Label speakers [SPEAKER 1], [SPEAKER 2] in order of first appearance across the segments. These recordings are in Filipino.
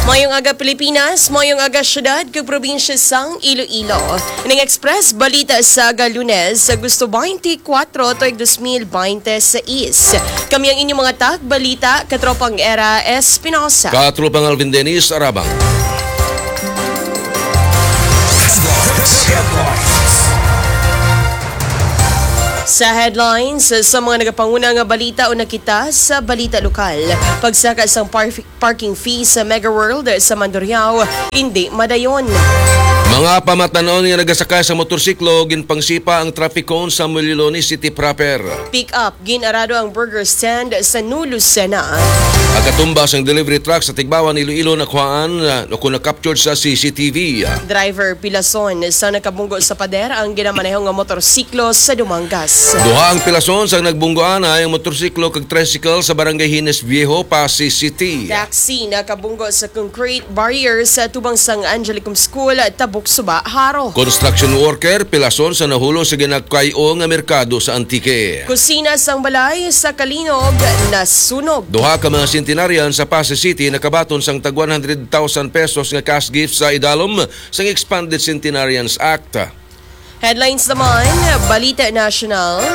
[SPEAKER 1] Mayong aga Pilipinas, mayong aga syudad kag probinsya sang Iloilo. Ining Express balita sa Lunes sa Agosto 24 tuig 2026. Kami ang inyong mga balita katropang Era Espinosa.
[SPEAKER 2] Katropang Alvin Dennis Arabang.
[SPEAKER 1] Sa headlines, sa mga nagapanguna nga balita o nakita sa balita lokal, pagsaka sang parking fee sa Mega World sa Mandurriao, hindi madayon.
[SPEAKER 2] Mga pamatanon nga nagasakay sa motorsiklo, ginpangsipa ang traffic cone sa Muliloni City proper.
[SPEAKER 1] Pick up, ginarado ang burger stand sa Nulusena.
[SPEAKER 2] Agatumbas ang delivery truck sa Tigbawan, Iloilo na kuhaan na captured sa CCTV.
[SPEAKER 1] Driver Pilason sa nakabunggo sa pader ang ginamanehong nga motorsiklo sa Dumangas.
[SPEAKER 2] Duha ang pilason sa nagbunggoan ay ang motorsiklo kag tricycle sa Barangay Hines Viejo, Pasay City.
[SPEAKER 1] Taxi nakabunggo sa concrete barrier sa tubang sang Angelicum School, Tabuk Suba, Haro.
[SPEAKER 2] Construction worker, pilason sa nahulo sa ginagkayo nga merkado sa Antique.
[SPEAKER 1] Kusina sang balay sa Kalinog, nasunog.
[SPEAKER 2] Duha ka mga centenarian sa Pasay City nakabaton sang tag 100,000 pesos nga cash gift sa idalom sang Expanded Centenarians Act.
[SPEAKER 1] Headlines naman, Balita National.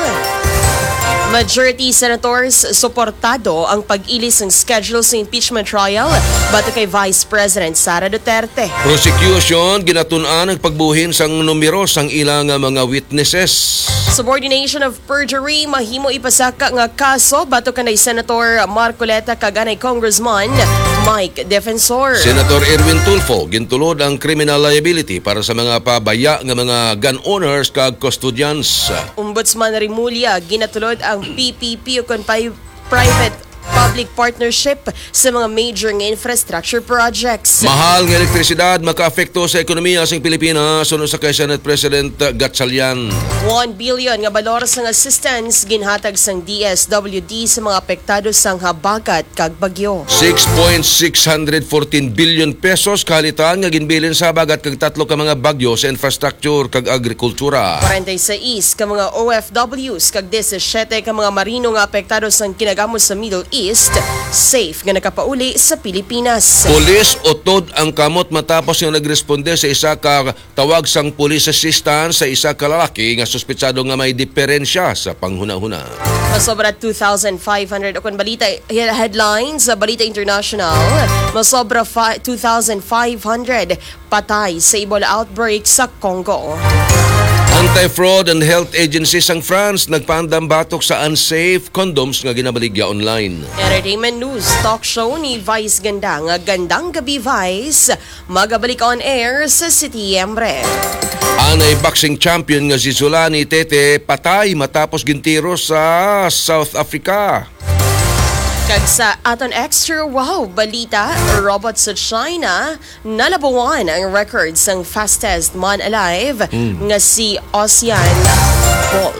[SPEAKER 1] Majority senators suportado ang pag-ilis ng schedule sa impeachment trial bato kay Vice President Sara Duterte.
[SPEAKER 2] Prosecution ginatun-an ang pagbuhin sang numero sang ilang mga witnesses.
[SPEAKER 1] Subordination of perjury mahimo ipasaka nga kaso bato kanay Senator Marcoleta kaganay Congressman Mike Defensor.
[SPEAKER 2] Senator Erwin Tulfo gintulod ang criminal liability para sa mga pabaya nga mga gun owners kag custodians.
[SPEAKER 1] Ombudsman Rimulya ginatulod ang PPP o private public partnership sa mga major nga infrastructure projects.
[SPEAKER 2] Mahal nga elektrisidad makaapekto sa ekonomiya sa Pilipinas suno sa kay Senate President Gatchalian.
[SPEAKER 1] 1 billion nga balor sang assistance ginhatag sang DSWD sa mga apektado sang habagat kag bagyo.
[SPEAKER 2] 6.614 billion pesos kalitan nga ginbilin sa habagat kag tatlo ka mga bagyo sa infrastructure kag agrikultura.
[SPEAKER 1] 46 ka mga OFWs kag 17 ka mga marino nga apektado sang kinagamos sa Middle East safe nga nakapauli sa Pilipinas.
[SPEAKER 2] Pulis utod ang kamot matapos nga nagresponde sa isa ka tawag sang police assistance sa isa ka lalaki nga suspetsado nga may diferensya sa panghuna-huna.
[SPEAKER 1] Masobra 2,500 akong balita headlines sa Balita International. Masobra 2,500 patay sa Ebola outbreak sa Congo.
[SPEAKER 2] Anti-Fraud and Health Agency sang France nagpaandam batok sa unsafe condoms nga ginabaligya online.
[SPEAKER 1] Entertainment news, talk show ni Vice Ganda nga Gandang Gabi Vice magabalik on air sa Setyembre.
[SPEAKER 2] Anay boxing champion nga si Zulani Tete patay matapos gintiro sa South Africa.
[SPEAKER 1] Kag sa aton extra wow balita, robot sa China nalabuan ang record sang fastest man alive nga si Usain Bolt.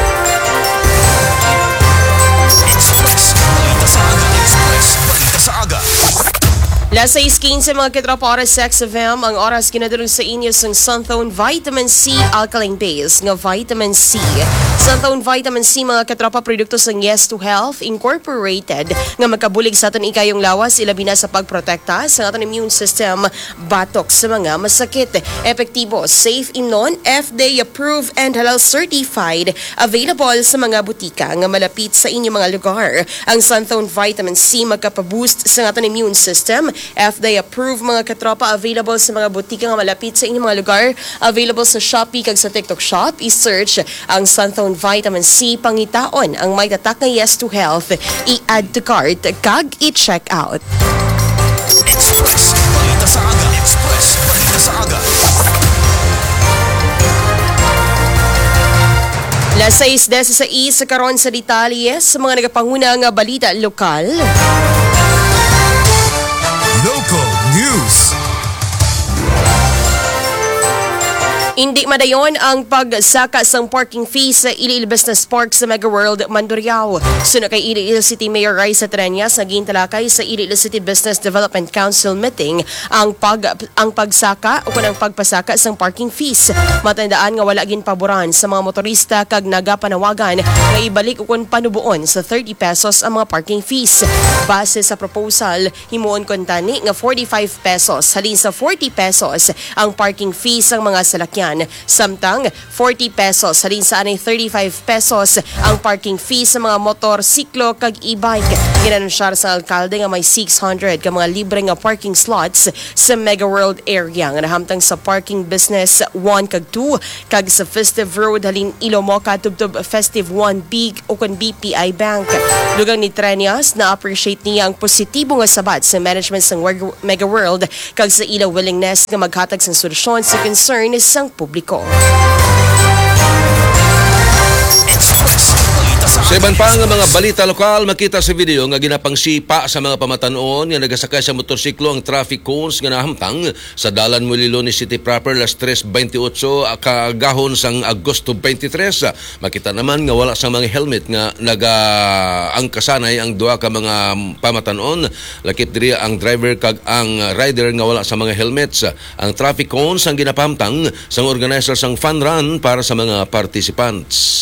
[SPEAKER 1] Lasa 6:15 mga kitropa oras sa XFM ang oras kinadulong sa inyo sang Sunthone Vitamin C Alkaline Base nga Vitamin C. Sunthone Vitamin C mga katropa produkto sang Yes to Health Incorporated nga makabulig sa aton ikayong lawas ilabi na sa pagprotekta sa aton immune system batok sa mga masakit. Epektibo, safe inon, FDA approved and halal certified, available sa mga butika nga malapit sa inyong mga lugar. Ang Sunthone Vitamin C magkapaboost sa aton immune system. FDA approved mga katropa, available sa mga butika nga malapit sa inyong mga lugar, available sa Shopee kag sa TikTok Shop. I-search ang Sunthone Vitamin C, pangitaon ang may tatak na Yes to Health. I-add to cart kag i-check out.
[SPEAKER 3] Express, balita sa aga. Express, balita sa aga.
[SPEAKER 1] Las 6:16 sa karon sa detalye sa mga nagapanguna nga balita lokal.
[SPEAKER 3] Local news.
[SPEAKER 1] Hindi madayon ang pagsaka sang parking fees sa Iloilo Business Park sa Mega World, Mandurriao. Suna kay Iloilo City Mayor Raisa Treñas, naging talakay sa Iloilo City Business Development Council meeting ang pagsaka o kanang pagpasaka sang parking fees. Matandaan nga wala gin paboran sa mga motorista kag nagapanawagan nga ibalik ukon panubuon sa 30 pesos ang mga parking fees. Base sa proposal, himuon kon tani nga 45 pesos halin sa 40 pesos ang parking fees sang mga salakyan. Samtang 40 pesos halin sa anay 35 pesos ang parking fees sa mga motor, siklo kag e-bike. Ginanunsar sa alkalde nga may 600 ka mga libre nga parking slots sa Mega World area nga nahamtang sa parking business 1 kag 2 kag sa Festive Road halin Ilomoca tubtob Festive 1B o kon BPI Bank. Dugang ni Treñas na appreciate niya ang positibo nga sabat sa management sa Mega World kag sa ila willingness nga maghatag sang solusyon sa concern sang publiko.
[SPEAKER 2] Sa iban pa nga mga balita lokal, makita sa video nga ginapangsipa sa mga pamatanon nga nagasakay sa motorsiklo ang traffic cones nga nahamtang sa dalan Mulilo ni City proper las 3:28 kagahon sang Agosto 23. Makita naman nga wala sa mga helmet nga ang ang duha ka mga pamatanon. Lakip diri ang driver kag ang rider nga wala sa mga helmets. Ang traffic cones ang ginapahamtang sang organizer sang fun run para sa mga participants.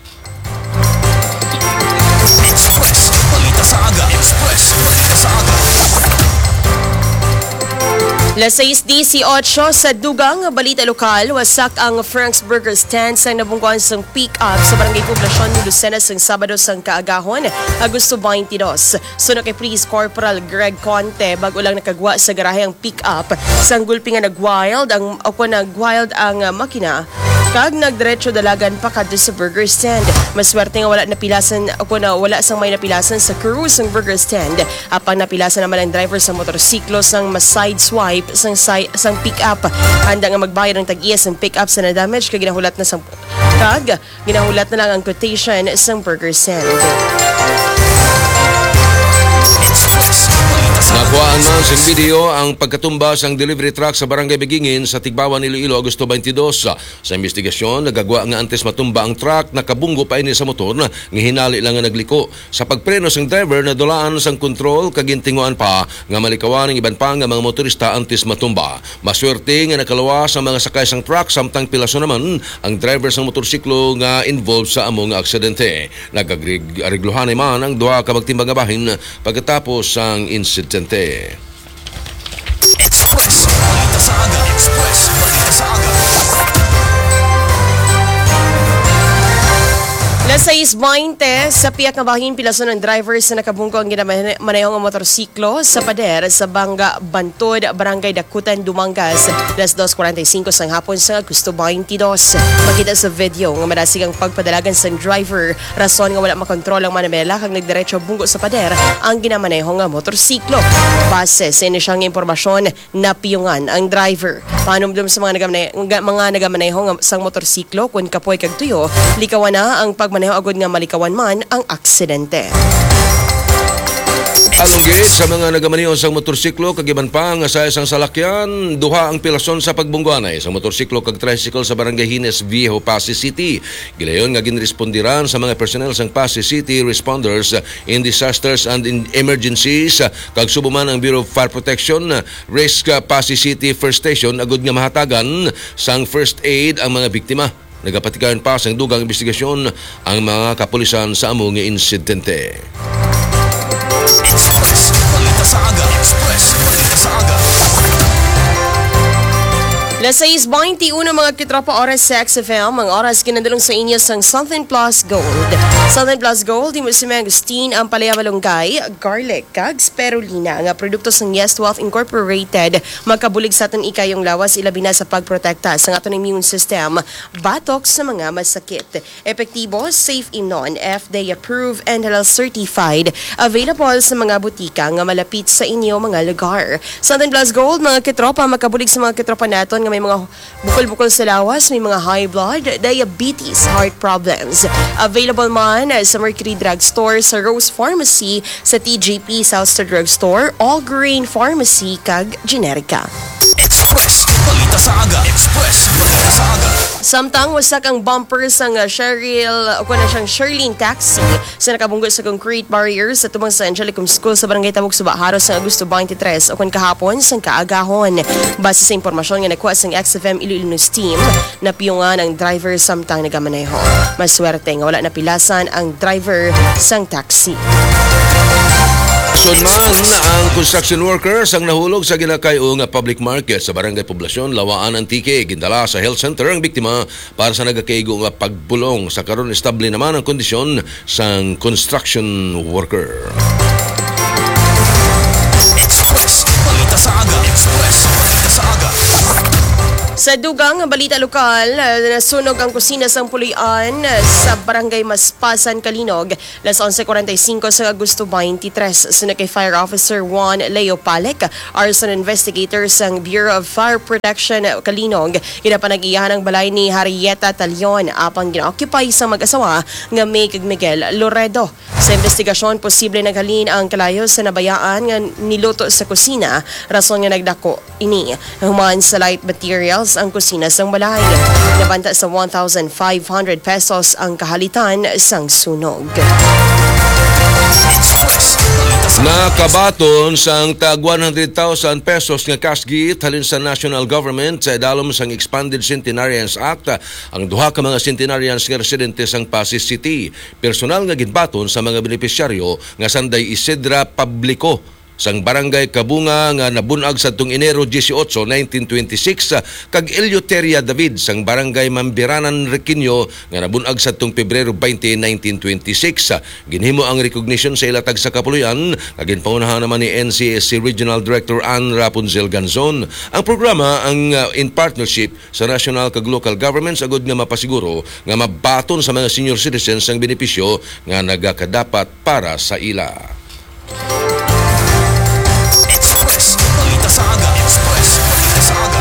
[SPEAKER 3] Express, balita sa aga. Express, balita sa aga.
[SPEAKER 1] Las 6:18 sa dugang balita lokal, wasak ang Frank's Burger stand sa nabungkuan sang pick-up sa barangay Poblasyon ni Lucena sang Sabado sang kaagahon, Agosto 22. Sunod kay Police Corporal Greg Conte, bago lang nakagwa sa garahe ang pick-up sang gulpi nga nagwild ang makina kag nagdiretso dalagan pa kadto sa burger stand. Maswerte nga wala sang may napilasan sa crew sang burger stand. Apang napilasan naman ang driver sa motorsiklo sang side swipe sang pick-up. Handa nga magbayad ng tag-iya sang pick-up sa na-damage kag ginahulat na lang ang quotation sang burger stand.
[SPEAKER 2] Nakuhaan man sa video ang pagkatumba sang delivery truck sa barangay Bigingin sa Tigbawan, Iloilo, Agosto 22. Sa investigasyon, nagagwa nga antes matumba ang truck, nakabunggo pa ini sa motor nga hinali lang nga nagliko. Sa pagpreno sang driver, nadulaan sang kontrol, kagintinguan pa nga malikawan ng iban pa nga mga motorista antes matumba. Maswerte nga nakalawas ang mga sakay sang truck, samtang pilaso naman ang driver sang motorsiklo nga involved sa among aksidente. Nagagregluhan man ang duha ka magtimbang nga bahin pagkatapos sang insidente.
[SPEAKER 3] Express, balita sa aga. Express, balita sa aga.
[SPEAKER 1] Las 6:20 sa piyak nga bahin pilason ng driver sa nakabungko ang ginamanayong motorsiklo sa pader sa Banga Bantod, Barangay Dakutan, Dumangas, las 2:45 sang hapon sa Agosto 22. Makita sa video nga madasig ang pagpadalagan sa driver, rason nga wala makontrol ang manamela kag nagdiretso bungko sa pader ang ginamanayong motorsiklo. Base sa inisyang impormasyon, napiyungan ang driver. Panumdum sa mga nagamanayong sang motorsiklo kun kapoy kag tuyo, likawan na ang pagmaneho agad nga malikawan man ang aksidente.
[SPEAKER 2] Alunggit sa mga nagamaniho sa motorsiklo kagiban pa nga sa isang salakyan, duha ang pilason sa pagbungguanay sa motorsiklo kag tricycle sa barangay Hines Viejo, Pasig City. Gilayon nga ginrespondiran sa mga personnel sang Pasig City Responders in Disasters and in Emergencies kag subuman ang Bureau of Fire Protection, Risk Pasig City First Station agud nga mahatagan sang first aid ang mga biktima. Nagapatigayon pa sa dugang investigasyon ang mga kapulisan sa among insidente.
[SPEAKER 3] Express, balita sa aga. Express, balita sa aga.
[SPEAKER 1] Las 6:21 mga kitropa oras sa XFM, ang oras ginadalong sa inyo sang Southern Plus Gold. Southern Plus Gold, imo si Agustin ang palaya malunggay, garlic, kag spirulina, nga produkto sang Yes Wealth Incorporated, magkabulig sa aton ikayong lawas ilabi na sa pagprotekta sa aton immune system, batok sa mga masakit. Epektibo, safe inon, FDA approved and halal certified, available sa mga butika nga malapit sa inyo mga lugar. Southern Plus Gold, mga kitropa, magkabulig sa mga kitropa naton nga may mga bukol-bukol sa lawas, may mga high blood, diabetes, heart problems. Available man sa Mercury Drugstore, sa Rose Pharmacy, sa TJP South Star Drugstore, All Green Pharmacy, kag Generica.
[SPEAKER 3] Express, Balita sa Aga Express. Balita sa Aga.
[SPEAKER 1] Samtang wasak ang bumper sang Sherlyn taxi sa nakabunggo sa concrete barriers sa tumang sa Angelicum School sa Barangay Tabuk Suba Haros sa Agosto 23 o kahapon sang kaagahon. Base sa impormasyon nga nakuha sang XFM Iloilo News team, napiyungan ang driver samtang nagamaneho. Maswerte nga wala napilasan ang driver sang taxi.
[SPEAKER 2] Sunman ang construction workers ang nahulog sa ginakayo nga public market sa Barangay Poblasyon, Lawaan, Antique. Gindala sa health center ang biktima para sa nagakaigo nga pagbulong. Sa karon estable naman ang kondisyon sang construction worker.
[SPEAKER 3] Express. Balita sa Aga Express. Balita sa Aga.
[SPEAKER 1] Sa dugang balita lokal, nasunog ang kusina sang pulian sa Barangay Maspasan, Kalinog, las 11:45 sa Agosto 23. Sunod kay Fire Officer Juan Leo Palek, arson investigator sang Bureau of Fire Protection Kalinog, ginapanag-iyahan ang balay ni Harrieta Talion apang gina-occupy sa mag-asawa nga May kag Miguel Loredo. Sa investigasyon, posible naghalin ang kalayo sa nabayaan nga niluto sa kusina, rason nga nagdako ini. Human sa light materials ang kusina sang balay. Nabanta sa 1,500 pesos ang kahalitan sang sunog.
[SPEAKER 3] Express. Balita sa
[SPEAKER 2] Nakabaton sang tag 100,000 pesos nga cash gift halin sa national government sa idalom sang Expanded Centenarians Act ang duha ka mga centenarians nga residente sang Pasig City. Personal nga ginbaton sa mga benepisyaryo nga sanday Isidra Pablico sang Barangay Kabunga nga nabunag sa tung Enero 18, 1926 kag Eleuteria David sang Barangay Mambiranan, Requinho nga nabunag sa tung Pebrero 20, 1926. Ginhimo ang recognition sa ilatag sa kapuloyan kag ginpaunahan naman ni NCSC Regional Director Ann Rapunzel Ganzon. Ang programa ang in partnership sa national kag local governments agud nga mapasiguro nga mabaton sa mga senior citizens ang benepisyo nga nagakadapat para sa ila.
[SPEAKER 3] Express. Balita sa Aga Express. Balita sa Aga.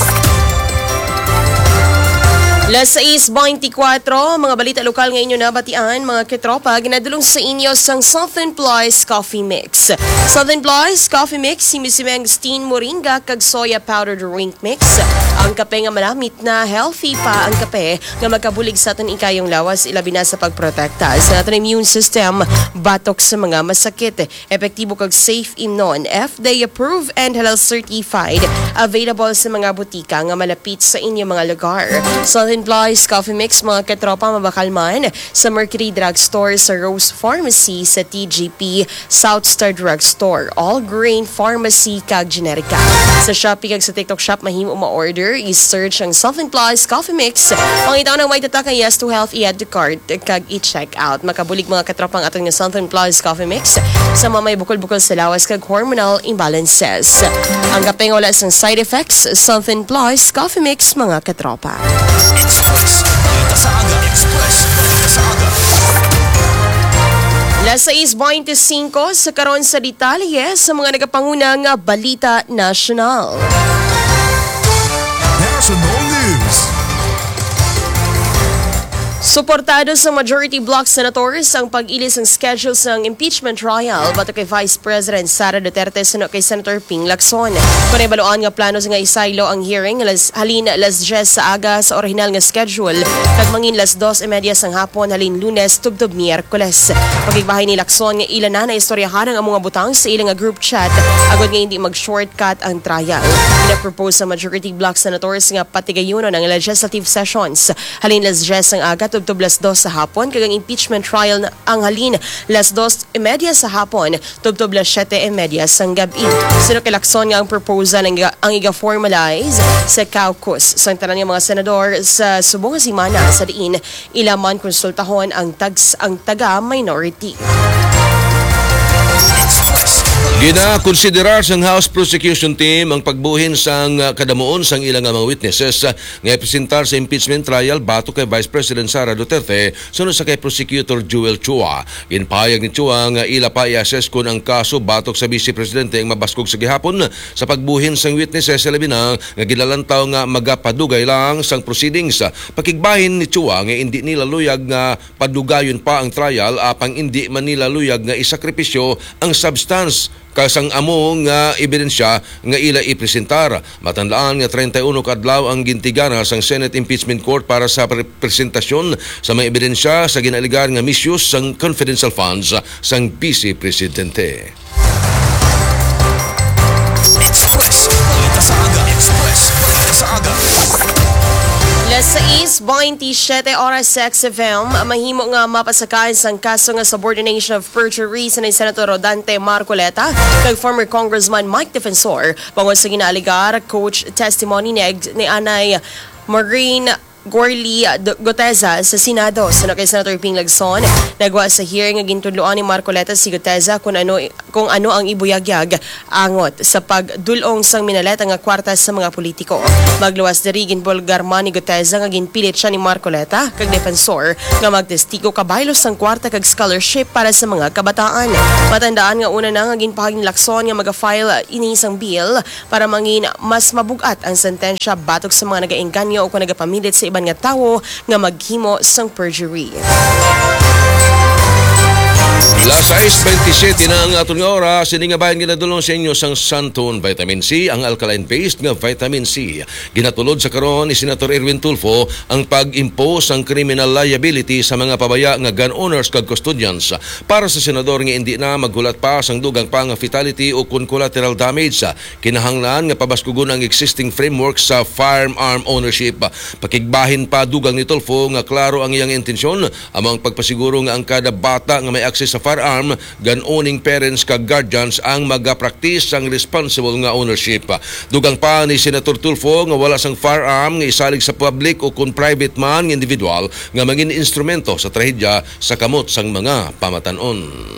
[SPEAKER 1] Las 6:24, mga balita lokal ngayon na batian, mga ketropa, ginadulong sa inyo sang Southern Plies Coffee Mix. Southern Plies Coffee Mix, simisimeng steam moringa kag soya powder drink mix. Ang kape nga malamit na healthy pa ang kape nga magkabulig sa aton ikayong lawas ilabi na sa pagprotekta sa aton immune system batok sa mga masakit. Epektibo kag safe imnon, FDA approved and halal certified. Available sa mga butika nga malapit sa inyong mga lugar. Southern Plies Coffee Mix, mga katropa, mabakalman sa Mercury Drugstore, sa Rose Pharmacy, sa TGP, Southstar Drugstore, All Grain Pharmacy kag Generica. Sa Shopee kag sa TikTok Shop mahimo ma-order, i-search ang Southern Plies Coffee Mix. Pangitaw ng may tatak ang Yes to Health, i-add to cart kag i-check out. Makabulig mga katropa ang aton nga Southern Plies Coffee Mix sa mamay bukol-bukol sa lawas kag hormonal imbalances. Ang kape nga wala sang side effects, Southern Plies Coffee Mix, mga katropa.
[SPEAKER 3] Express. Balita sa Aga Express. Balita sa Aga.
[SPEAKER 1] Las 6:25 sa karon sa detalye sa mga nagapangunang balita nasyonal.
[SPEAKER 3] National News.
[SPEAKER 1] Suportado sa majority bloc senators ang pag-ilis ng schedule ng impeachment trial bato kay Vice President Sara Duterte suno kay Senator Ping Lacson. Kung ibaluan nga plano nga isaylo ang hearing halin las 10 sa aga sa original nga schedule kag mangin las 2:30 sang hapon halin Lunes tubtob Miyerkules. Pagigbahay ni Lacson nga ilan na istoryahan ang mga butang sa ilang nga group chat agad nga hindi mag-shortcut ang trial. Ina-propose sa majority bloc senators nga patigayunon ang legislative sessions halin las 10 sang aga tubtob las 2 sa hapon kag ang impeachment trial ang halin las 2:30 sa hapon tubtob las 7:30 sang gabi. Sino kay Lacson nga ang proposal ang iga-formalize sa caucus sa tanan nga mga senador sa subong nga semana sa diin ilaman konsultahon ang taga-minority.
[SPEAKER 2] Gina-konsiderar sang House Prosecution Team ang pagbuhin sang kadamuon sang ilang mga witnesses nga ipresentar sa impeachment trial bato kay Vice President Sara Duterte sunod sa kay Prosecutor Joel Chua. Ginpahayag ni Chua nga ila pa i-assess kun ang kaso batok sa Vice Presidente ang mabaskog sa gihapon sa pagbuhin sang witnesses sa labi na nga gilalantaw nga magapadugay lang sang proceedings. Pakigbahin ni Chua nga hindi nila luyag nga padugayon pa ang trial apang hindi man nila luyag nga isakripisyo ang substance kasang amo nga ebidensya nga ila ipresentar. Matandaan nga 31 kadlaw ang gintigana sang Senate Impeachment Court para sa presentasyon sa mga ebidensya sa ginaligar nga misuse sang confidential funds sang Vice Presidente.
[SPEAKER 3] Express. Balita sa aga. Express. Balita sa aga.
[SPEAKER 1] Las 6:27 oras sa XFM, mahimo nga mapasakayan sang kaso nga subordination of perjury sa ni Senator Rodante Marcoleta kag former Congressman Mike Defensor bangod sa ginaligar coach testimony ni Anay Maureen Gorley Goteza sa Senado. Sino kay Senator Ping Lagson, nagwa sa hearing nga gintudloan ni Marcoleta si Goteza kung ano ang ibuyagyag angot sa pagdulong sang minaleta nga kwarta sa mga politiko. Magluwas diri ginbulgar man ni Goteza nga ginpilit siya ni Marcoleta kag defensor nga magtestigo kabaylo sang kwarta kag scholarship para sa mga kabataan. Matandaan nga una na nga ginpahaging Lacson nga maga-file ini sang bill para mangin mas mabugat ang sentensya batok sa mga nagaengganyo o kung nagapamilit sa iban nga tawo nga maghimo sang perjury.
[SPEAKER 2] Las 6:27 na ang atong oras. Sini nga bayan ginadulong sa inyo sang Santon Vitamin C, ang alkaline-based nga vitamin C. Ginatulod sa karon ni Senator Erwin Tulfo ang pag-impose ang criminal liability sa mga pabaya nga gun owners kag custodians. Para sa senador nga hindi na maghulat pa sang dugang pa nga fatality o kun collateral damage. Kinahanglan nga pabaskugon ang existing framework sa firearm ownership. Pakigbahin pa dugang ni Tulfo nga klaro ang iyang intensyon among pagpasiguro nga ang kada bata nga may access sa firearm, gun-owning parents kag guardians ang maga-practice ang responsible nga ownership. Dugang pa ni Senator Tulfo nga wala sang firearm nga isalig sa public o kung private man nga individual nga maging instrumento sa trahedya sa kamot sang mga pamatanon.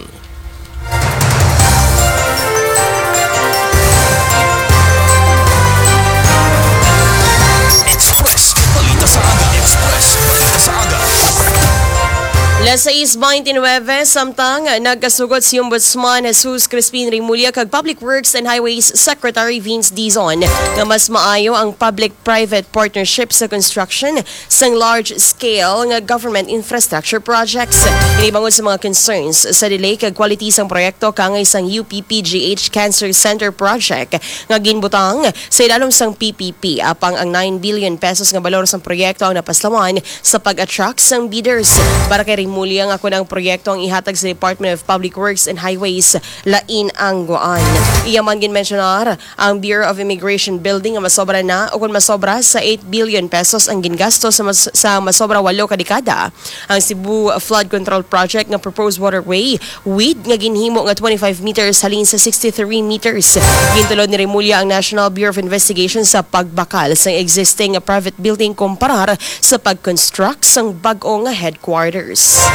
[SPEAKER 3] Express. Balita sa aga. Express. Balita sa aga.
[SPEAKER 1] Las 6:29 samtang nagkasugot si Ombudsman Jesus Crispin Remulla kag Public Works and Highways Secretary Vince Dizon nga mas maayo ang public-private partnership sa construction sang large-scale nga government infrastructure projects. Inibangod sa mga concerns sa delay kag quality sang proyekto kangay sang UPPGH Cancer Center Project nga ginbutang sa ilalom sang PPP apang ang 9 billion pesos nga balor sang proyekto ang napaslawan sa pag-attract sang bidders. Para kay muli ang ako ng proyekto ang ihatag sa Department of Public Works and Highways lain ang guan. Iyaman ginmensionar ang Bureau of Immigration Building nga masobra na o kung masobra sa 8 billion pesos ang gingasto sa masobra 8 kadekada. Ang Cebu Flood Control Project nga proposed waterway with nga ginhimo nga 25 meters halin sa 63 meters. Gintulod ni Remulla ang National Bureau of Investigation sa pagbakal sa existing private building kumparar sa pag-construct sang bag-o nga headquarters.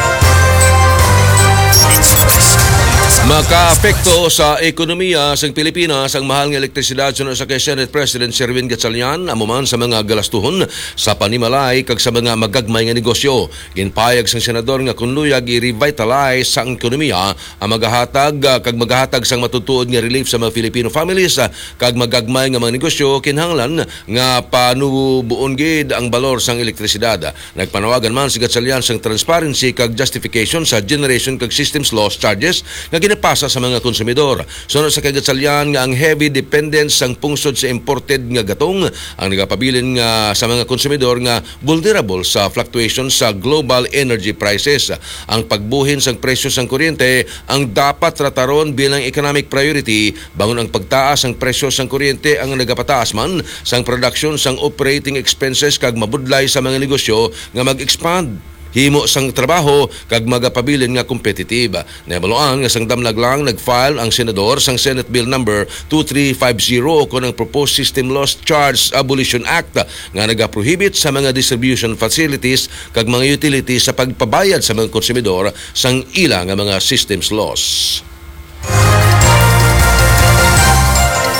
[SPEAKER 2] Makaapekto sa ekonomiya sang Pilipinas ang mahal nga elektrisidad sunod sa kay Senate President Sherwin Gatchalian amuman sa mga galastuhon sa panimalay kag sa mga magagmay nga negosyo. Ginpayag sang senador nga kun luyag i-revitalize sa ekonomiya ang maghahatag sang matutuod nga relief sa mga Filipino families kag magagmay nga mga negosyo kinahanglan nga panubuon gid ang balor sang elektrisidad. Nagpanawagan man si Gatchalian sang transparency kag justification sa generation kag systems loss charges nga ginapasa sa mga konsumidor. Sunod sa Gatchalian nga ang heavy dependence sang pungsod sa imported nga gatong ang nagapabilin nga sa mga konsumidor nga vulnerable sa fluctuation sa global energy prices. Ang pagbuhin sang presyo sang kuryente ang dapat trataron bilang economic priority bangon ang pagtaas sang presyo sang kuryente ang nagapataas man sang production sang operating expenses kag mabudlay sa mga negosyo nga mag-expand himo sang trabaho kag magapabilin nga competitive. Nabaluan nga sang damlag lang nag-file ang senador sang Senate Bill number 2350 kon ang Proposed System Loss Charge Abolition Act nga nagaprohibit sa mga distribution facilities kag mga utilities sa pagpabayad sa mga konsumidor sang ila nga mga systems loss.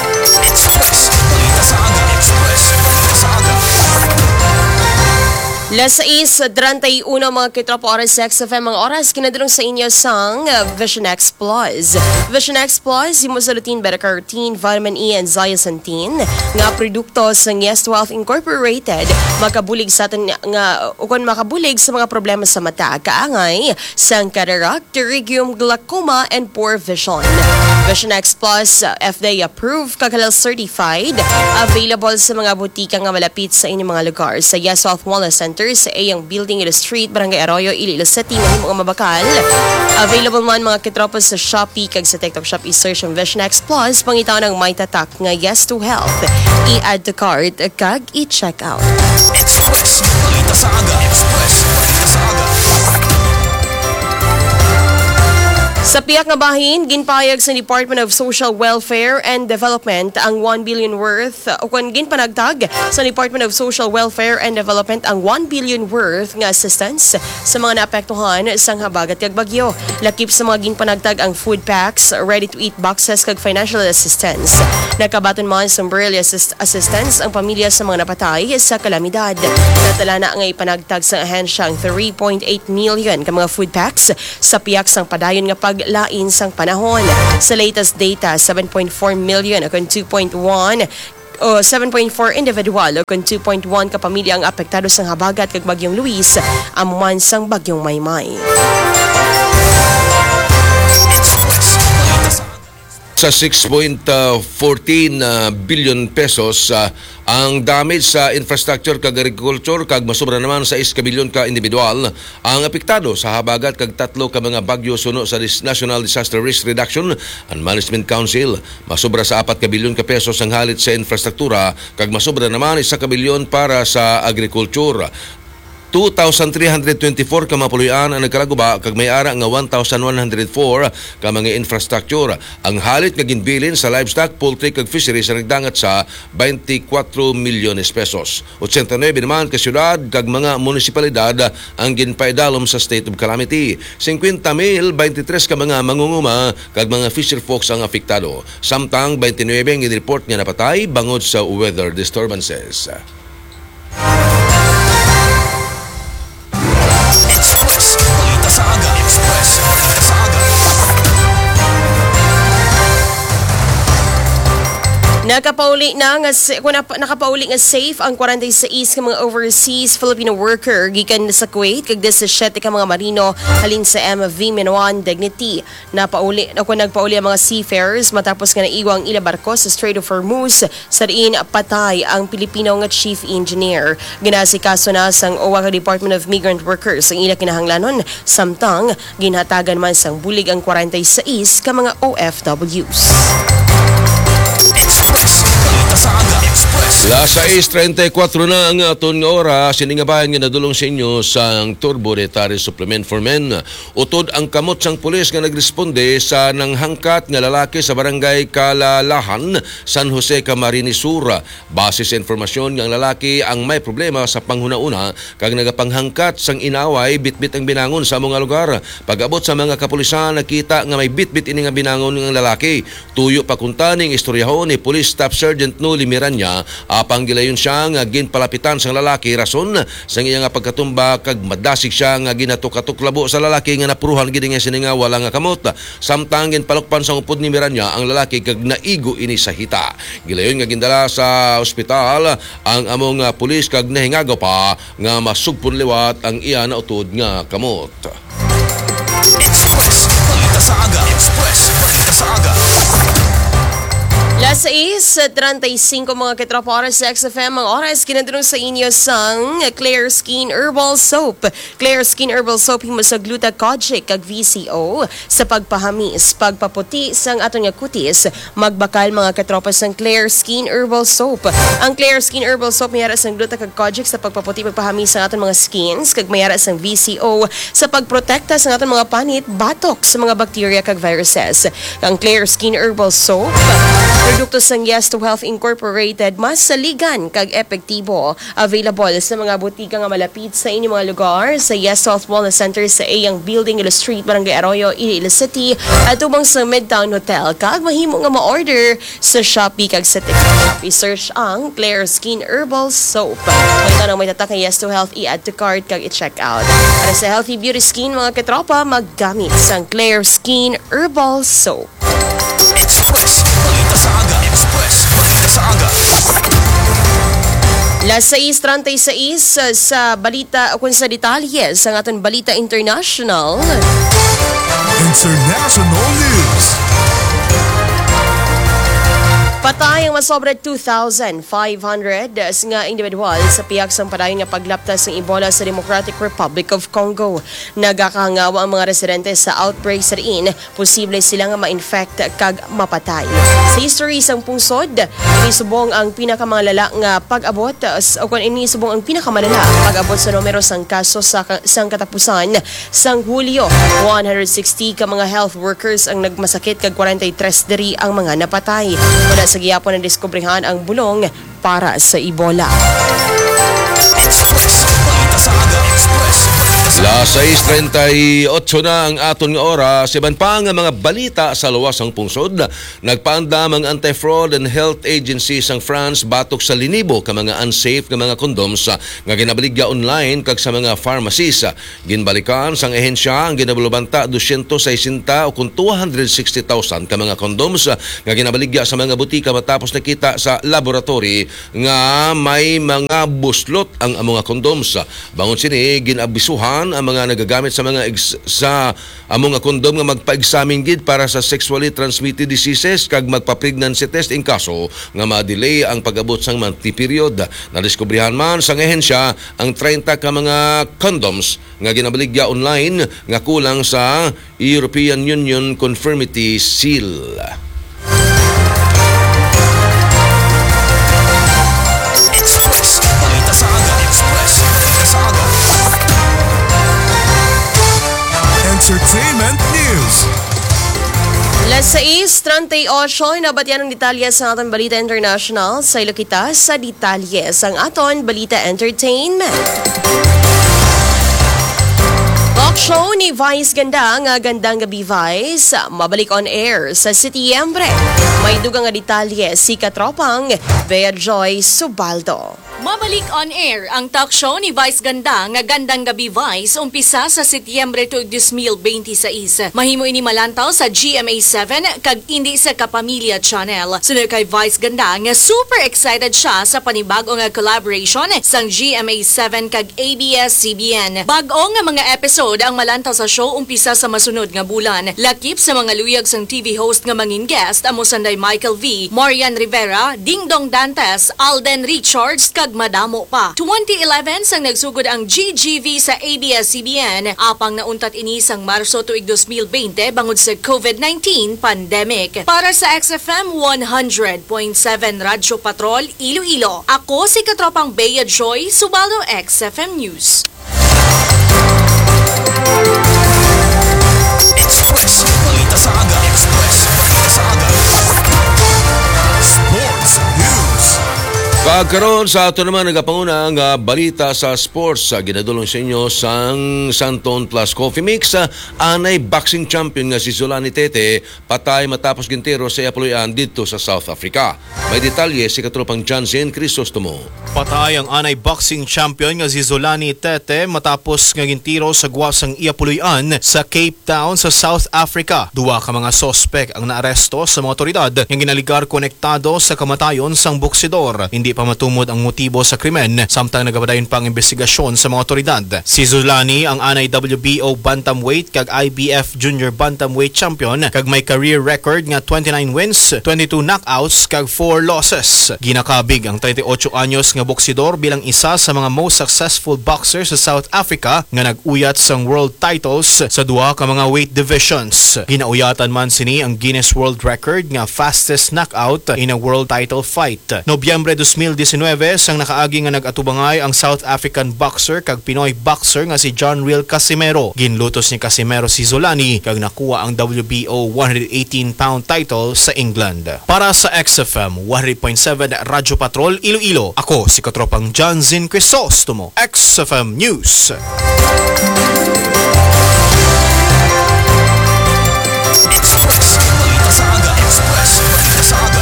[SPEAKER 3] Express. Balita sa aga. Express. Balita sa aga.
[SPEAKER 1] Las 6:31 mga kitropa oras sa XFM ang oras kinadulong sa inyo sang Vision X Plus. Vision X Plus, imusalutin beta-carotene, vitamin E and zeaxanthin nga produkto sa Yes Wealth Incorporated makabulig sa atin nga ukon makabulig sa mga problema sa mata kaangay sang cataract, pterygium, glaucoma and poor vision. Vision X Plus FDA approved kakalal certified available sa mga butika nga malapit sa inyong mga lugar sa Yes Wealth Wellness Center sa Ayang Building, Ilo Street, Barangay Arroyo, Iloilo City, mga mabakal. Available man mga kitropos sa Shopee kag sa TikTok Shop i-search ang Vision X Plus pangitaw ng may tatak nga Yes to Health. I-add to cart kag i-check out.
[SPEAKER 3] Express, balita sa aga. Express, balita sa aga.
[SPEAKER 1] Sa piyak nga bahin, ginpayag sa Department of Social Welfare and Development ang 1 billion worth o kung ginpanagtag sa Department of Social Welfare and Development ang 1 billion worth nga assistance sa mga naapektuhan sa habagat kag bagyo. Lakip sa mga ginpanagtag ang food packs, ready-to-eat boxes kag financial assistance. Nakabaton man sa umbrella assistance ang pamilya sa mga napatay sa kalamidad. Natala na nga ipanagtag sa ahensya ang 3.8 million ka mga food packs sa piyak sang padayon nga paglain sang panahon. Sa latest data, 7.4 million o 2.1 o 7.4 individual o 2.1 ka pamilya ang apektado sang habagat kag bagyong Luis amuman sang bagyong Maymay.
[SPEAKER 2] Sa 6.14 billion pesos ang damage sa infrastructure kag agriculture kag masobra naman sa 6 bilyon ka individual ang apektado sa habagat kag 3 ka mga bagyo suno sa National Disaster Risk Reduction and Management Council. Masobra sa 4 ka bilyon ka pesos ang halit sa infrastruktura kag masobra naman 1 ka bilyon para sa agriculture. 2,324 ka mapuloyan ang nagkalaguba kag may ara nga 1,104 ka mga infrastructure. Ang halit nga ginbilin sa livestock, poultry kag fisheries ang nagdangat sa 24 milyones pesos. 89 naman ka syudad kag mga munisipalidad ang ginpaidalom sa state of calamity. 50,023 ka mga mangunguma kag mga fisher folks ang apektado. Samtang 29 ang report nga napatay bangod sa weather disturbances.
[SPEAKER 3] Express, balita sa aga. Express, balita sa aga.
[SPEAKER 1] Nakapauli nga safe ang 46 ka mga overseas Filipino worker gikan sa Kuwait kag 17 ka mga marino halin sa MV Minuan Dignity. Nagpauli ang mga seafarers matapos nga naigo ang ila barko sa Strait of Hormuz sa diin patay ang Pilipino nga chief engineer. Ginasikaso na sang OWA Department of Migrant Workers ang ila kinahanglanon samtang ginhatagan man sang bulig ang 46 ka mga OFWs.
[SPEAKER 3] Express, balita sa aga. Express.
[SPEAKER 2] Las 6:34 na ang aton nga oras, siningabayan nga nadulong sa inyo sang Turbo Dietary Supplement for Men. Utod ang kamot sang pulis nga nagresponde sa nanghangkat nga lalaki sa barangay Kalalahan, San Jose, Camarines Sur. Base sa informasyon nga ang lalaki ang may problema sa panghunauna kag nagapanghangkat sang inaway bitbit ang binangon sa mga lugar. Pag-abot sa mga kapulisan nakita nga may bitbit ini nga binangon ng lalaki. Tuyo pa kuntaning istoryahon ni Police Staff Sergeant Noli Miranya apang gilayon siya nga ginpalapitan sang lalaki rason sa iya nga pagkatumba kag madasig siya nga ginatukatuklabo sa lalaki nga napuruhan gid nga sininga wala nga kamot. Samtang ginpalukpan sa upod ni Miranya ang lalaki kag naigo ini sa hita. Gilayon nga gindala sa ospital ang among pulis kag nahingagaw pa nga masugpon liwat ang iya na utod nga kamot.
[SPEAKER 3] Express, balita sa aga. Express, balita sa aga.
[SPEAKER 1] Las 6:35 mga kitropa oras sa XFM. Ang oras kinadulong sa inyo sang Clear Skin Herbal Soap. Clear Skin Herbal Soap himo sa glutathione kag VCO sa pagpahamis, pagpaputi sang aton nga kutis. Magbakal mga kitropa sang Clear Skin Herbal Soap. Ang Clear Skin Herbal Soap mayara sang glutathione sa pagpaputi, pagpahamis sang aton mga skins kag mayara sang VCO sa pagprotekta sang aton mga panit, batok sa mga bacteria kag viruses. Ang Clear Skin Herbal Soap produkto sang Yes to Health Incorporated mas saligan kag epektibo. Available sa mga butika nga malapit sa inyong mga lugar sa Yes to Health Wellness Center sa Ayang Building, Ilo Street, Barangay Arroyo, Iloilo City at ubang sa Midtown Hotel. Kag mahimo nga ma-order sa Shopee kag sa TikTok. I-search ang Claire Skin Herbal Soap. Kung ito may tatak ng Yes to Health, i-add to cart kag i-check out. Para sa healthy beauty skin mga katropa, maggamit sa Claire Skin Herbal Soap.
[SPEAKER 3] Express. Balita sa aga. Express. Balita sa aga.
[SPEAKER 1] Las 6:36 sa balita kung sa detalye sa aton balita international.
[SPEAKER 4] International News.
[SPEAKER 1] Patay ang masobra 2,500 nga individual sa piyak sang padayon nga paglaptas ng Ebola sa Democratic Republic of Congo. Nagakahangawa ang mga residente sa outbreak sa diin, posible sila nga ma-infect kag mapatay. Sa history sang pungsod, inisubong ang pinakamalala nga pag-abot o kung inisubong ang pinakamalala pag-abot sa numero sang kaso sa sang katapusan sang Hulyo. 160 ka mga health workers ang nagmasakit kag 43 diri ang mga napatay. Sa giyapon na diskubrihan ang bulong para sa Ebola.
[SPEAKER 3] Express. Balita sa aga. Express.
[SPEAKER 2] Las 6:38 na ang aton nga oras. Iban pa nga mga balita sa luwasang pungsod. Nagpaandam ang Anti-Fraud and Health Agency sang France batok sa linibo ka mga unsafe nga mga condoms nga ginabaligya online kag sa mga pharmacies. Ginbalikan sang ehensya ang ginabulubanta 260 o kung 260,000 ka mga condoms nga ginabaligya sa mga butika matapos nakita sa laboratory nga may mga buslot ang mga condoms. Bangon sini ginabisuhan ang mga nagagamit sa mga mga kondom nga magpa-examine gid para sa sexually transmitted diseases kag magpa-pregnancy test in kaso nga ma-delay ang pag-abot sang monthly period. Nadiskubrihan man sa ehensya ang 30 ka mga condoms nga ginabaligya online nga kulang sa European Union Conformity Seal.
[SPEAKER 3] Express. Balita sa aga. Express. Balita sa aga.
[SPEAKER 4] Entertainment News.
[SPEAKER 1] Las 6:38 na batyan ng detalye sa aton balita international sa ilo kita sa detalye sang aton balita entertainment. Talk show ni Vice Ganda nga Gandang Gabi Vice mabalik on air sa Setyembre. May dugang nga detalye si katropang Bea Joy Subaldo.
[SPEAKER 5] Mabalik on air ang talk show ni Vice Ganda nga Gandang Gabi Vice umpisa sa Setyembre 2026. Mahimo ini malantaw sa GMA7 kag indi sa Kapamilya Channel. Sunod kay Vice Ganda nga super excited siya sa panibago nga collaboration sang GMA7 kag ABS-CBN. Bag-o nga mga episode ang malantaw sa show umpisa sa masunod nga bulan. Lakip sa mga luyag sang TV host nga mangin guest amo sanday Michael V, Marian Rivera, Dingdong Dantes, Alden Richards kag madamo pa. 2011 sang nagsugod ang GGV sa ABS-CBN apang nauntat ini sang Marso tuig 2020 bangod sa COVID-19 pandemic. Para sa XFM 100.7 Radyo Patrol Iloilo, ako si katropang Bea Joy Subaldo, XFM News.
[SPEAKER 3] Express. Balita sa aga. Express. Balita sa aga.
[SPEAKER 4] Sports News.
[SPEAKER 2] Pagkaroon sa ato naman nagapanguna ang balita sa sports. Ginadulong sa inyo sang Santon Plus Coffee Mix. Anay boxing champion nga si Zulani Tete patay matapos gintero sa Apoloyan dito sa South Africa. May detalye si katropang Johnson Crisostomo.
[SPEAKER 6] Patay ang anay boxing champion nga si Zulani Tete matapos nga gintiro sa guwasang Iapuluyan sa Cape Town sa South Africa. Duwa ka mga sospek ang naaresto sa mga otoridad nga ginaligar konektado sa kamatayon sang boksidor. Hindi pa matumod ang motibo sa krimen samtang nagabadayon pa ang investigasyon sa mga otoridad. Si Zulani ang anay WBO bantamweight kag IBF junior bantamweight champion kag may career record nga 29 wins, 22 knockouts kag 4 losses. Ginakabig ang 38 anyos nga boksidor bilang isa sa mga most successful boxer sa South Africa nga nag-uyat sang world titles sa duha ka mga weight divisions. Ginauyatan man sini ang Guinness World Record nga fastest knockout in a world title fight. Nobyembre 2000 2019 sang nakaagi nga nag-atubangay ang South African boxer kag Pinoy boxer nga si John Real Casimero. Ginlutos ni Casimero si Zolani kag nakuha ang WBO 118-pound title sa England. Para sa XFM 100.7 Radyo Patrol Iloilo, ako si Katropang John Zin Crisostomo, XFM News.
[SPEAKER 3] Express. Balita sa aga. Express. Balita sa aga.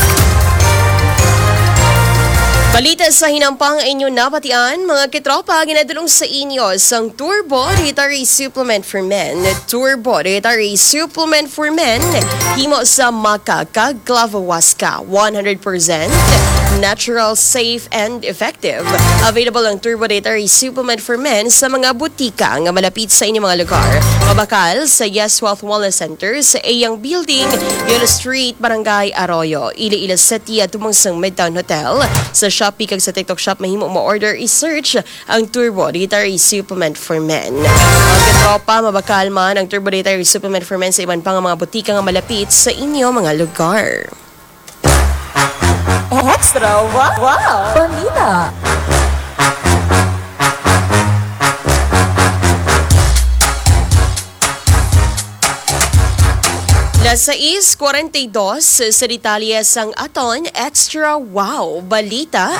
[SPEAKER 1] Balita sa hinampang inyo napatian, mga kitropa, ginadulong sa inyo sang Turbo Dietary Supplement for Men. Turbo Dietary Supplement for Men, himo sa Maca kag Clavahuasca, 100% natural, safe, and effective. Available ang Turbo Dietary Supplement for Men sa mga butika nga malapit sa inyong mga lugar. Mabakal sa Yes Wealth Wellness Center sa Ayang Building, Yolo Street, Barangay Arroyo, Iloilo City at tumang sang Midtown Hotel. Sa Shopee kag sa TikTok Shop mahimo mo order, i-search ang Turbo Dietary Supplement for Men. Ang katropa, mabakal man ang Turbo Dietary Supplement for Men sa iban pang mga butika nga malapit sa inyo mga lugar.
[SPEAKER 7] Extra! Wow! Balita!
[SPEAKER 1] Las 6:42 sa detalye sang aton Extra Wow Balita.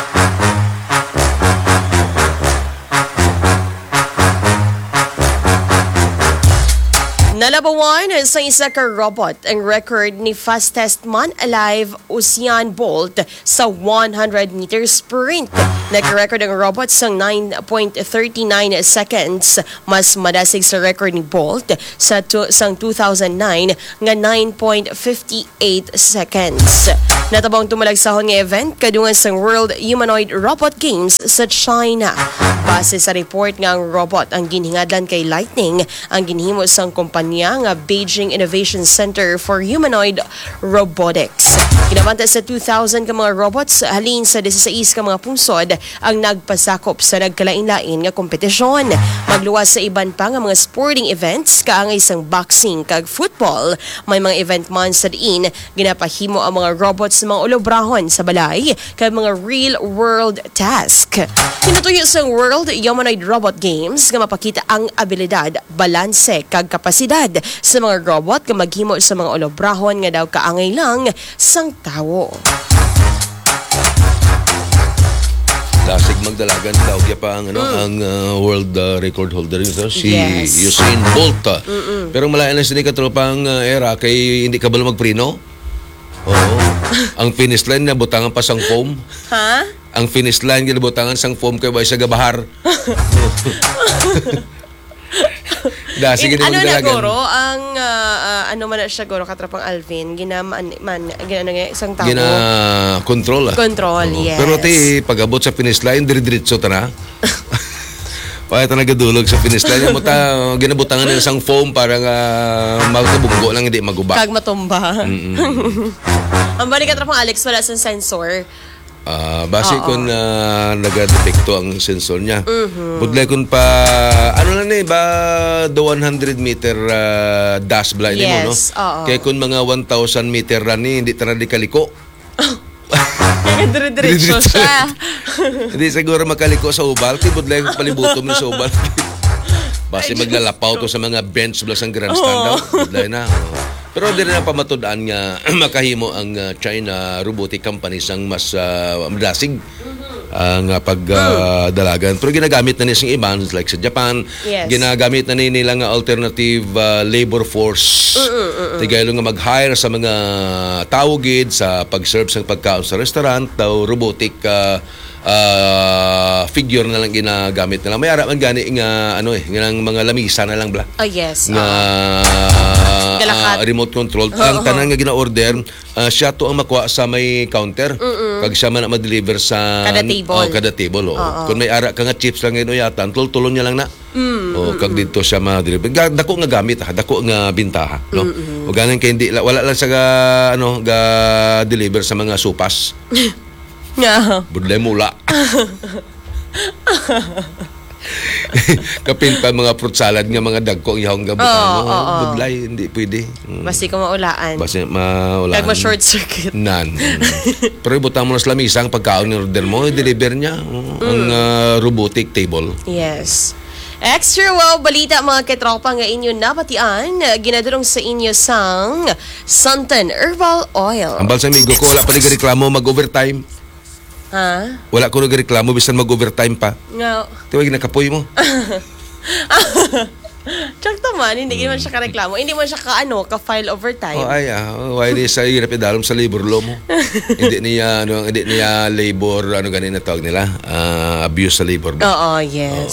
[SPEAKER 1] Nalabawan sa isa ka robot ang record ni fastest man alive Usain Bolt sa 100-meter sprint. Nag-record ang robot sa 9.39 seconds, mas madasig sa record ni Bolt sa sang 2009 nga 9.58 seconds. Natabang tumalagsahon nga event kadungan sa World Humanoid Robot Games sa China. Base sa report nga ang robot ang ginhingadlan kay Lightning, ang ginhimo sang kumpanya nga Beijing Innovation Center for Humanoid Robotics. Kinabanta sa 2,000 ka mga robots, halin sa 16 ka mga pungsod ang nagpasakop sa nagkalain-lain nga kompetisyon. Magluwas sa iban pa nga mga sporting events kaangay sang boxing kag football. May mga event man sa diin ginapahimo ang mga robots sa mga ulobrahon sa balay kag mga real-world task. Kinutuyo sa World Humanoid Robot Games nga mapakita ang abilidad, balanse kag kapasidad sa mga robot nga maghimo sa mga ulobrahon nga daw kaangay lang sang tawo.
[SPEAKER 2] Dasig magdalagan daw pa ang ang world record holder nito si
[SPEAKER 1] Yes.
[SPEAKER 2] Usain Bolt. Pero malayan na sini katropang era kay hindi ka ba magprino? Oo. Ang finish line na butangan pa sang foam.
[SPEAKER 1] Ha?
[SPEAKER 2] Ang finish line ginabutangan sang foam kay bay sa gabahar. Dasig
[SPEAKER 1] Ano na
[SPEAKER 2] magdalagan.
[SPEAKER 1] guro ang ano man na siya guro katrapang Alvin ginano nga isang tao.
[SPEAKER 2] Gina control.
[SPEAKER 1] Control, yes.
[SPEAKER 2] Pero ti pag-abot sa finish line diretso ta na. Paya talaga dulog sa finish line. Ginabutangan nila sang foam para nga magkabunggo lang hindi maguba.
[SPEAKER 1] Kag matumba. Ang balik katrapang Alex wala sa sensor.
[SPEAKER 2] Base kung nagadepekto ang sensor niya. Budlay kung pa, ano lang ba, the 100 meter dash blind mo, no?
[SPEAKER 1] Yes, oo.
[SPEAKER 2] Kaya kung mga 1,000 meter run hindi tara di kaliko.
[SPEAKER 1] Dire-diretso siya.
[SPEAKER 2] Hindi siguro makaliko sa ubal. Kaya budlay kung palibuto mo sa ubal. Base maglalapaw to sa mga bench blas ang grandstand daw. Budlay na. Pero di rin ang pamatudaan nga makahimo ang China Robotic Companies ang mas madasig ang pagdalagan. Pero ginagamit na niya iban like sa Japan.
[SPEAKER 1] Yes.
[SPEAKER 2] Ginagamit na nila nga alternative labor force. Tigaylo nga mag-hire sa mga tawagid sa pag-serve sa pagkaon sa restaurant daw robotic figure na lang ginagamit nila. May araman gani nga nga mga lamisa na lang bla.
[SPEAKER 1] Oh yes.
[SPEAKER 2] Nga
[SPEAKER 1] Galakat.
[SPEAKER 2] remote control. Ang tanan nga gina-order, siya to ang makuha sa may counter. Kag siya man ma-deliver sa
[SPEAKER 1] Kada table.
[SPEAKER 2] kada table. Kung may ara ka nga chips lang ngayon yata, tultulon niya lang na. Kag dito siya ma-deliver. Dako nga gamit, dako nga bintaha, no. O ganin kay hindi wala lang sa ga deliver sa mga supas.
[SPEAKER 1] Yeah.
[SPEAKER 2] Budlay mula. Kapin pa mga fruit salad nga mga dagko ang ihong gabutan. Budlay, hindi pwede.
[SPEAKER 1] Basti ko maulaan.
[SPEAKER 2] Basta maulaan.
[SPEAKER 1] Kag ma-short circuit.
[SPEAKER 2] Nan. Pero ibutang mo na sa lamisa ang pagkaon ni order mo, i-deliver niya ang robotic table.
[SPEAKER 1] Yes. Extra wow balita mga ketropa nga inyo nabatian, ginadulong sa inyo sang Santan Herbal Oil.
[SPEAKER 2] Ang balsamigo ko, wala pa nagreklamo mag-overtime.
[SPEAKER 1] Ha?
[SPEAKER 2] Wala ko nagreklamo bisan mag-overtime pa.
[SPEAKER 1] No.
[SPEAKER 2] Tiwag nakapoy mo.
[SPEAKER 1] Check man, hindi naman siya ka-reklamo. Hindi man siya ka-file overtime.
[SPEAKER 2] Why di sa hirap idalom sa labor law mo. hindi niya labor, ganin na tawag nila, abuse sa labor.
[SPEAKER 1] Oo, yes.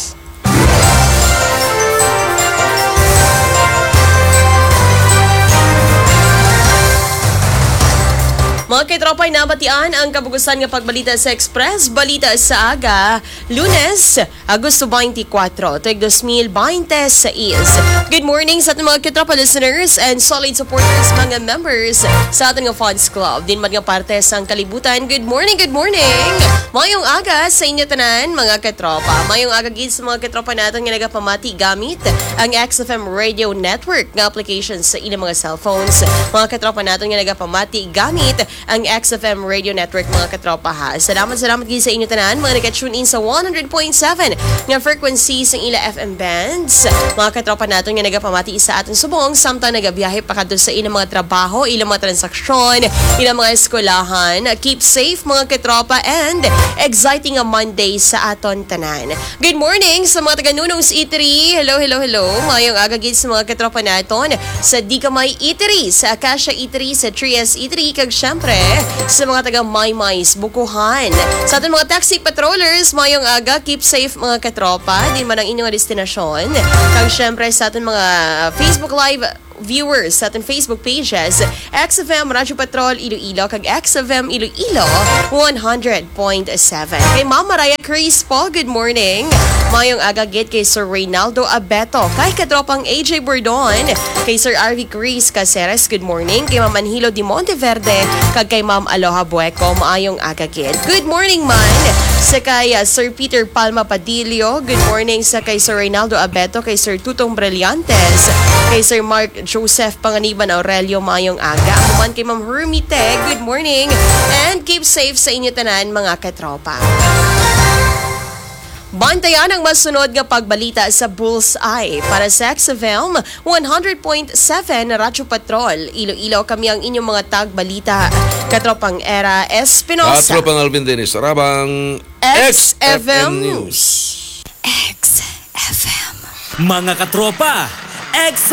[SPEAKER 1] Mga ketropay, nabatian ang kabugusan nga pagbalita sa Express. Balita sa aga, Lunes, Agosto 24, tuig 2026. Good morning sa ating mga ketropa listeners and solid supporters, mga members sa ating Funds Club. Din man nga parte sa kalibutan. Good morning, good morning! Mayong aga sa inyo tanan, mga ketropa. Mayong aga gid sa mga ketropa natin nga nagapamati gamit ang XFM Radio Network nga application sa ilang mga cellphones. Mga ketropa natin nga nagapamati gamit ang XFM Radio Network, mga katropa ha. Salamat gid sa inyo tanan, mga naka-tune in sa 100.7 nga frequency sa ila FM bands. Mga katropa natin nga nagapamati sa aton subong samtang nagabiyahe pa kadto sa ilang mga trabaho, ilang mga transaksyon, ilang mga eskwelahan. Keep safe, mga katropa, and exciting a Monday sa aton tanan. Good morning sa mga taga-Nunong's Eatery. Hello. Mayong aga gid sa mga katropa naton sa Di Kamay Eatery, sa Acacia Eatery, sa Trias Eatery, kag syempre sa mga taga Maymay's Bukuhan. Sa ating mga taxi patrollers, mayong aga, keep safe, mga katropa. Din man ang inyong destinasyon. Kag syempre sa ating mga Facebook Live viewers sa ating Facebook pages, XFM Radyo Patrol Iloilo kag XFM Iloilo 100.7. Kay Ma'am Mariah Crispo, good morning. Mayong agagit kay Sir Reynaldo Abeto, kay katropang AJ Bordon, kay Sir RV Cruz Caceres, good morning. Kay Ma'am Anhilo Di Monteverde kag kay Ma'am Aloha Bueco, maayong agagit. Good morning man sa kay Sir Peter Palma Padillo, good morning sa kay Sir Reynaldo Abeto, kay Sir Tutong Brillantes, kay Sir Mark Joseph Panganiban Aurelio, mayong aga. Ako man kay Ma'am Hermite, good morning and keep safe sa inyo tanan, mga katropa. Bantayan ang masunod nga pagbalita sa Bullseye para sa XFM 100.7 Radyo Patrol Iloilo. Kami ang inyong mga tagbalita, katropang Era Espinosa,
[SPEAKER 2] Katropang Alvin Dennis Rabang,
[SPEAKER 1] XFM News.
[SPEAKER 3] XFM. Mga katropa,